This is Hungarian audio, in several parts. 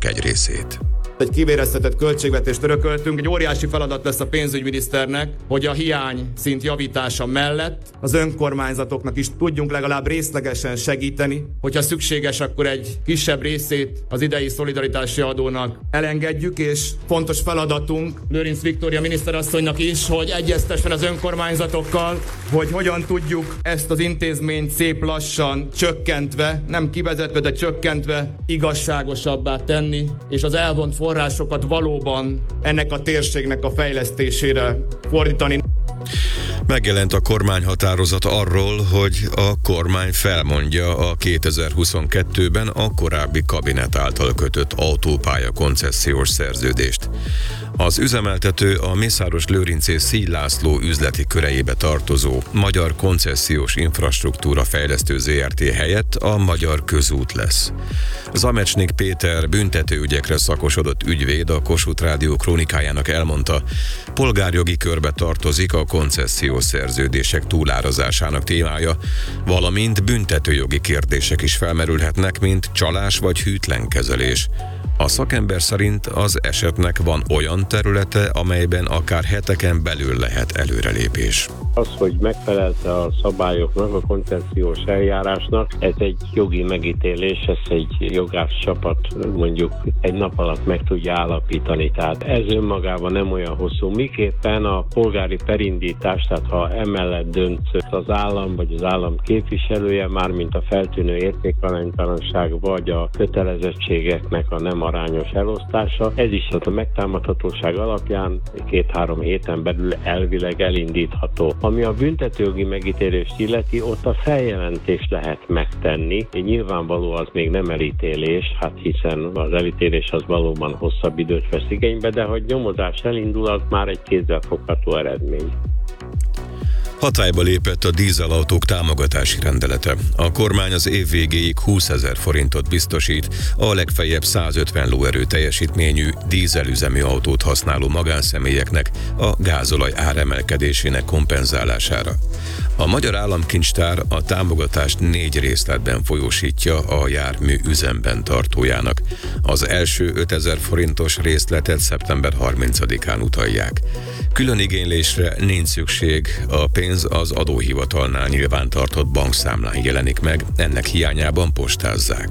csak egy részét. Egy kivéreztetett költségvetést örököltünk, egy óriási feladat lesz a pénzügyminiszternek, hogy a hiány szint javítása mellett az önkormányzatoknak is tudjunk legalább részlegesen segíteni, hogyha szükséges, akkor egy kisebb részét az idei szolidaritási adónak elengedjük, és fontos feladatunk Lőrinc Viktória miniszterasszonynak is, hogy egyeztessen az önkormányzatokkal, hogy hogyan tudjuk ezt az intézményt szép lassan csökkentve, nem kivezetve, de csökkentve igazságosabbá tenni, és az elvont forrásokat valóban ennek a térségnek a fejlesztésére fordítani. Megjelent a kormányhatározat arról, hogy a kormány felmondja a 2022-ben a korábbi kabinet által kötött autópálya koncesziós szerződést. Az üzemeltető a Mészáros-Lőrinc és Szíj László üzleti köreibe tartozó Magyar Koncesziós Infrastruktúra Fejlesztő Zrt. Helyett a Magyar Közút lesz. Zamecsnik Péter büntetőügyekre szakosodott ügyvéd a Kossuth Rádió krónikájának elmondta, polgárjogi körbe tartozik a koncesziós szerződések túlárazásának témája, valamint büntetőjogi kérdések is felmerülhetnek, mint csalás vagy hűtlen kezelés. A szakember szerint az esetnek van olyan területe, amelyben akár heteken belül lehet előrelépés. Az, hogy megfelelte a szabályoknak, a koncesziós eljárásnak, ez egy jogi megítélés, ez egy jogász csapat mondjuk egy nap alatt meg tudja állapítani. Tehát ez önmagában nem olyan hosszú. Miképpen a polgári perindítás, tehát ha emellett dönt az állam vagy az állam képviselője, mármint a feltűnő értékaránytalanság vagy a kötelezettségeknek a nem arányos elosztása, ez is a megtámadhatóság alapján 2-3 héten belül elvileg elindítható. Ami a büntetőjogi megítélést illeti, ott a feljelentést lehet megtenni. Nyilvánvaló az még nem elítélés, hát hiszen az elítélés az valóban hosszabb időt vesz igénybe, de hogy nyomozás elindul, az már egy kézzelfogható eredmény. Hatályba lépett a dízelautók támogatási rendelete. A kormány az év végéig 20 000 forintot biztosít a legfeljebb 150 lóerő teljesítményű dízelüzemű autót használó magánszemélyeknek a gázolaj áremelkedésének kompenzálására. A Magyar Államkincstár a támogatást 4 részletben folyósítja a jármű üzemben tartójának. Az első 5000 forintos részletet szeptember 30-án utalják. Külön igénylésre nincs szükség, a pénz az adóhivatalnál nyilvántartott bankszámlán jelenik meg, ennek hiányában postázzák.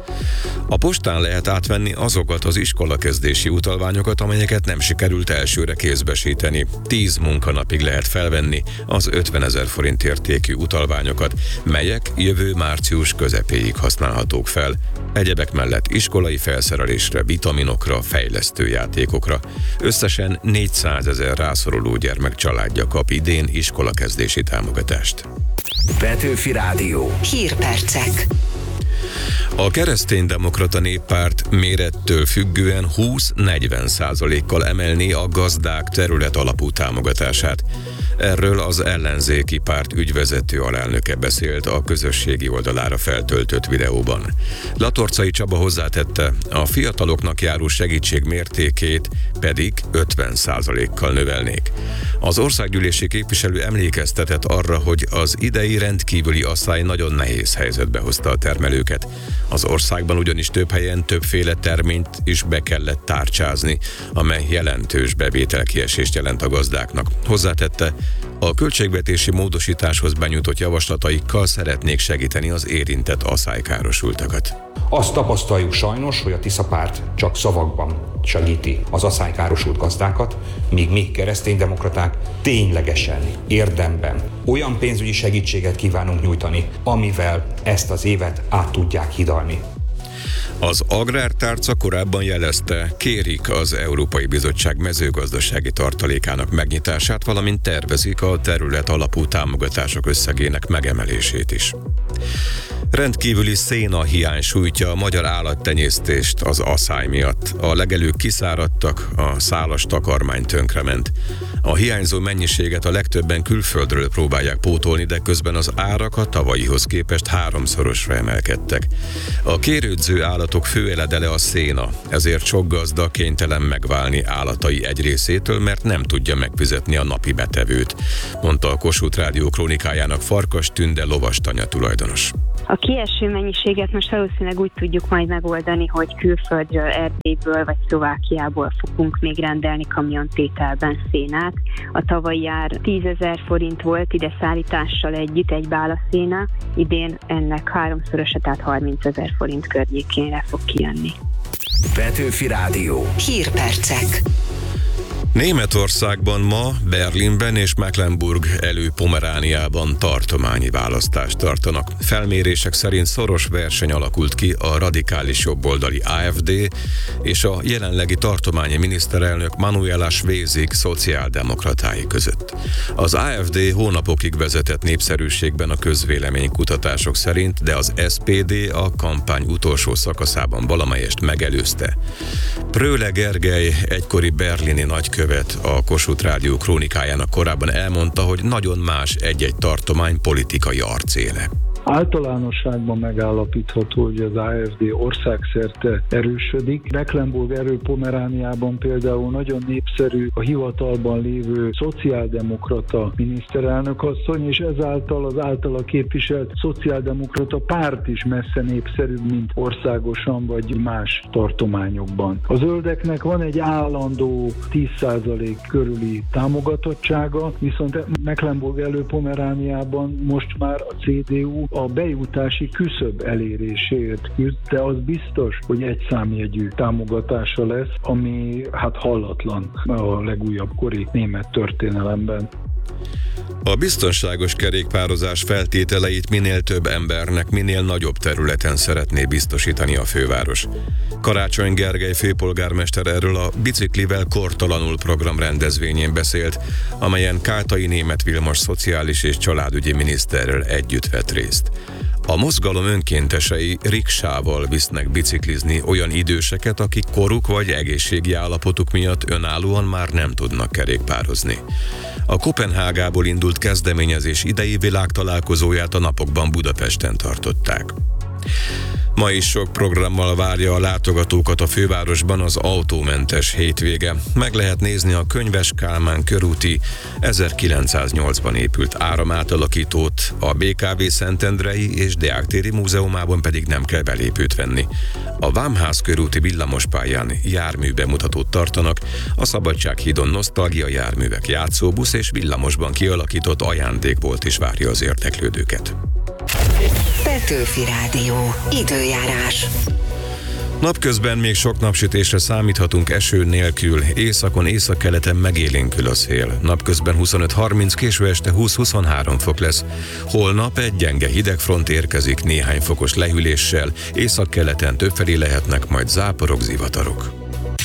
A postán lehet átvenni azokat az iskolakezdési utalványokat, amelyeket nem sikerült elsőre kézbesíteni. 10 munkanapig lehet felvenni az 50 000 forint értékű utalványokat, melyek jövő március közepéig használhatók fel. Egyebek mellett iskolai felszerelésre, vitaminokra, fejlesztőjátékokra. Összesen 400 000 rászoruló gyermek családja kap idén iskolakezdési támogatást. Petőfi Rádió. Hírpercek. A Kereszténydemokrata Néppárt mérettől függően 20-40%-kal emelné a gazdák terület alapú támogatását. Erről az ellenzéki párt ügyvezető alelnöke beszélt a közösségi oldalára feltöltött videóban. Latorcai Csaba hozzátette, a fiataloknak járó segítség mértékét pedig 50%-kal növelnék. Az országgyűlési képviselő emlékeztetett arra, hogy az idei rendkívüli asszály nagyon nehéz helyzetbe hozta a termelőket. Az országban ugyanis több helyen többféle terményt is be kellett tárcsázni, amely jelentős bevételkiesést jelent a gazdáknak. Hozzátette, a költségvetési módosításhoz benyújtott javaslataikkal szeretnék segíteni az érintett aszálykárosultakat. Azt tapasztaljuk sajnos, hogy a Tisza párt csak szavakban segíti az aszálykkárosult gazdákat, míg mi kereszténydemokraták ténylegesen, érdemben olyan pénzügyi segítséget kívánunk nyújtani, amivel ezt az évet át tudják hidalni. Az Agrártárca korábban jelezte, kérik az Európai Bizottság mezőgazdasági tartalékának megnyitását, valamint tervezik a terület alapú támogatások összegének megemelését is. Rendkívüli szénahiány sújtja a magyar állattenyésztést az aszály miatt. A legelők kiszáradtak, a szálas takarmány tönkrement. A hiányzó mennyiséget a legtöbben külföldről próbálják pótolni, de közben az árak a tavalyihoz képest 3-szorosra emelkedtek. A kérődző állatok fő eledele a széna, ezért sok gazda kénytelen megválni állatai egy részétől, mert nem tudja megfizetni a napi betevőt, mondta a Kossuth Rádió krónikájának Farkas Tünde lovastanya tulajdonos. A kieső mennyiséget most valószínűleg úgy tudjuk majd megoldani, hogy külföldről, Erdélyből vagy Szlovákiából fogunk még rendelni kamiontételben szénát. A tavalyi ár 10 000 forint volt ide szállítással együtt egy bála széna, idén ennek 3-szorosa, tehát 30 000 forint környékére fog kijönni. Petőfi Rádió. Hírpercek. Németországban ma Berlinben és Mecklenburg Pomerániában tartományi választást tartanak. Felmérések szerint szoros verseny alakult ki a radikális jobboldali AfD és a jelenlegi tartományi miniszterelnök Manuela Schwesig szociáldemokratái között. Az AfD hónapokig vezetett népszerűségben a közvéleménykutatások szerint, de az SPD a kampány utolsó szakaszában valamelyest megelőzte. Pröhle Gergely, egykori berlini nagykövet, a Kossuth Rádió krónikájának korábban elmondta, hogy nagyon más egy-egy tartomány politikai arcéle. Általánosságban megállapítható, hogy az AfD országszerte erősödik. Mecklenburg Pomerániában például nagyon népszerű a hivatalban lévő szociáldemokrata miniszterelnökasszony, és ezáltal az általa képviselt szociáldemokrata párt is messze népszerűbb, mint országosan vagy más tartományokban. A zöldeknek van egy állandó 10% körüli támogatottsága, viszont Mecklenburg Pomerániában most már a CDU a bejutási küszöb eléréséért küzd, de az biztos, hogy egy számjegyű támogatása lesz, ami hallatlan a legújabb kori német történelemben. A biztonságos kerékpározás feltételeit minél több embernek, minél nagyobb területen szeretné biztosítani a főváros. Karácsony Gergely főpolgármester erről a Biciklivel kortalanul program rendezvényén beszélt, amelyen Kátai Németh Vilmos szociális és családügyi miniszterrel együtt vett részt. A mozgalom önkéntesei riksával visznek biciklizni olyan időseket, akik koruk vagy egészségi állapotuk miatt önállóan már nem tudnak kerékpározni. A Koppenhágából indult kezdeményezés idei világtalálkozóját a napokban Budapesten tartották. Ma is sok programmal várja a látogatókat a fővárosban az autómentes hétvége. Meg lehet nézni a Könyves Kálmán körúti 1908-ban épült áramátalakítót, a BKV Szentendrei és Deák téri múzeumában pedig nem kell belépőt venni. A Vámház körúti villamospályán járműbemutatót tartanak, a Szabadsághídon nosztalgia járművek, játszóbusz és villamosban kialakított ajándékbolt is várja az érdeklődőket. Petőfi Rádió. Időjárás. Napközben még sok napsütésre számíthatunk eső nélkül, északon, északkeleten megélénkül a szél. Napközben 25-30, késő este 20-23 fok lesz. Holnap egy gyenge hidegfront érkezik néhány fokos lehűléssel, északkeleten többfelé lehetnek majd záporok, zivatarok.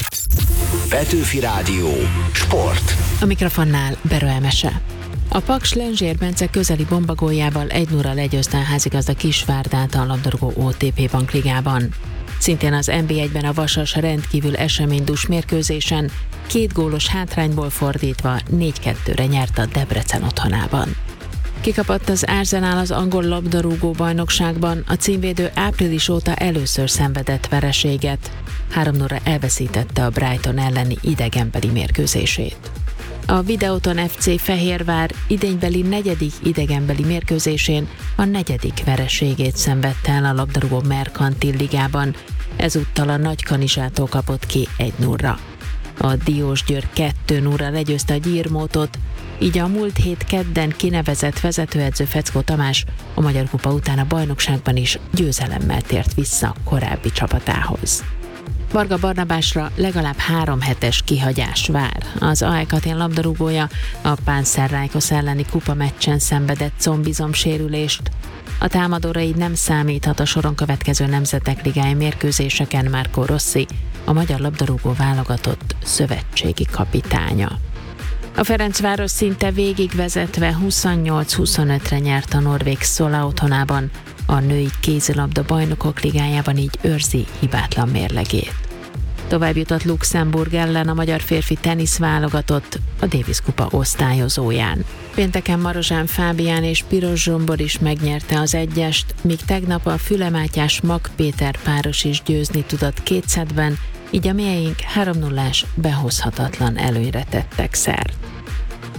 Petőfi Rádió. Sport. A mikrofonnál Berő Emese. A Paks Lenzsér Bence közeli bombagóljával 1-0 legyőzte a házigazda Kisvárdát a labdarúgó OTP Bankligában. Szintén az NB1-ben a Vasas rendkívül eseménydús mérkőzésen 2 gólos hátrányból fordítva 4-2-re nyert a Debrecen otthonában. Kikapott az Arsenal az angol labdarúgó bajnokságban, a címvédő április óta először szenvedett vereséget. 3-0-ra elveszítette a Brighton elleni idegenbeli mérkőzését. A Videoton FC Fehérvár idénybeli 4. idegenbeli mérkőzésén a 4. vereségét szenvedte el a labdarúgó Merkantil Ligában, ezúttal a Nagykanizsától kapott ki 1-0-ra. A Diósgyőr 2-0-ra legyőzte a Gyirmótot, így a múlt hét kedden kinevezett vezetőedző Feckó Tamás a Magyar Kupa után a bajnokságban is győzelemmel tért vissza korábbi csapatához. Varga Barnabásra legalább 3 hetes kihagyás vár. Az AEK Atén labdarúgója a Pánszerrájkosz elleni kupa meccsen szenvedett combizomsérülést. A támadóra így nem számíthat a soron következő Nemzetek Ligája mérkőzéseken Marco Rossi, a magyar labdarúgó válogatott szövetségi kapitánya. A Ferencváros szinte végigvezetve 28-25-re nyert a norvég Szola otthonában, a női kézilabda bajnokok ligájában így őrzi hibátlan mérlegét. Tovább jutott Luxemburg ellen a magyar férfi tenisz válogatott a Davis Kupa osztályozóján. Pénteken Marozsán Fábián és Piros Zsombor is megnyerte az egyest, míg tegnap a Füle Mátyás Mag Péter páros is győzni tudott 2 szettben, így a mieink 3-0-ás behozhatatlan előnyre tettek szert.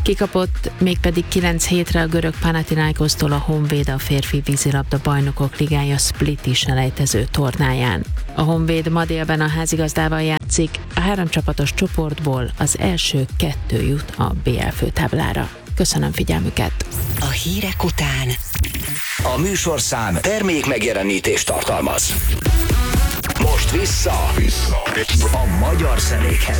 Kikapott mégpedig 9 hétre a görög Panathinaikosztól a Honvéd a férfi vízilabda bajnokok ligája Spliti selejtező tornáján. A Honvéd ma délben a házigazdával játszik, a 3 csapatos csoportból az első 2 jut a BL főtáblára. Köszönöm figyelmüket! A hírek után a műsorszám termék megjelenítést tartalmaz. Most vissza a magyar zenékhez.